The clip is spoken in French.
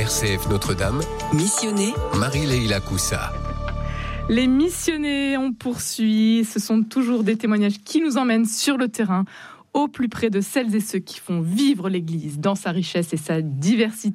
RCF Notre-Dame. Missionné Marie-Leila Coussa. Les missionnés, on poursuit. Ce sont toujours des témoignages qui nous emmènent sur le terrain, au plus près de celles et ceux qui font vivre l'Église dans sa richesse et sa diversité.